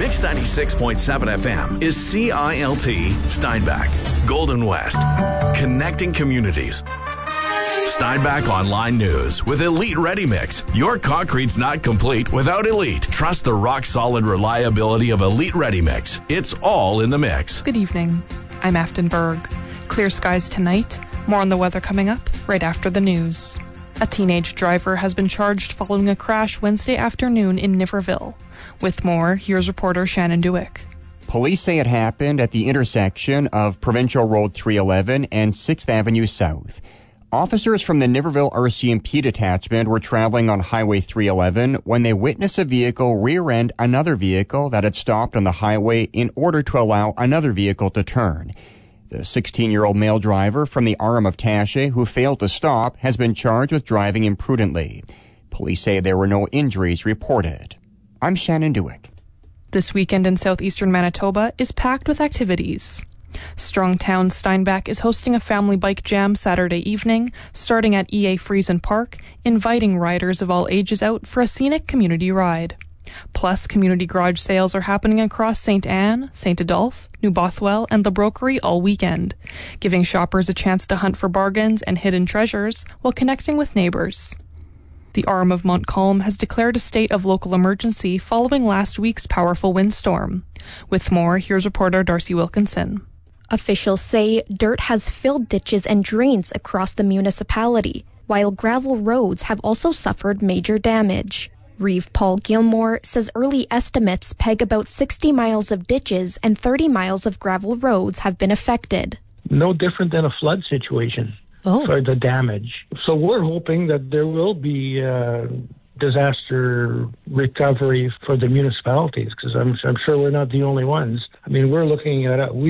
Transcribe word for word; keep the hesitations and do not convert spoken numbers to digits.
Mix ninety-six point seven F M is C I L T Steinbach, Golden West, connecting communities. Steinbach Online News with Elite Ready Mix. Your concrete's not complete without Elite. Trust the rock-solid reliability of Elite Ready Mix. It's all in the mix. Good evening. I'm Afton Berg. Clear skies tonight. More on the weather coming up right after the news. A teenage driver has been charged following a crash Wednesday afternoon in Niverville. With more, here's reporter Shannon Dewick. Police say it happened at the intersection of Provincial Road three eleven and sixth Avenue South. Officers from the Niverville R C M P detachment were traveling on Highway three eleven when they witnessed a vehicle rear-end another vehicle that had stopped on the highway in order to allow another vehicle to turn. The sixteen-year-old male driver from the Arm of Taché who failed to stop has been charged with driving imprudently. Police say there were no injuries reported. I'm Shannon Dewick. This weekend in southeastern Manitoba is packed with activities. Strongtown Steinbach is hosting a family bike jam Saturday evening, starting at E A Friesen Park, inviting riders of all ages out for a scenic community ride. Plus, community garage sales are happening across Saint Anne, Saint Adolphe, New Bothwell, and the Brokery all weekend, giving shoppers a chance to hunt for bargains and hidden treasures while connecting with neighbors. The Arm of Montcalm has declared a state of local emergency following last week's powerful windstorm. With more, here's reporter Darcy Wilkinson. Officials say dirt has filled ditches and drains across the municipality, while gravel roads have also suffered major damage. Reeve Paul Gilmore says early estimates peg about sixty miles of ditches and thirty miles of gravel roads have been affected. No different than a flood situation oh. for the damage. So we're hoping that there will be uh, disaster recovery for the municipalities, because I'm, I'm sure we're not the only ones. I mean, we're looking at it. We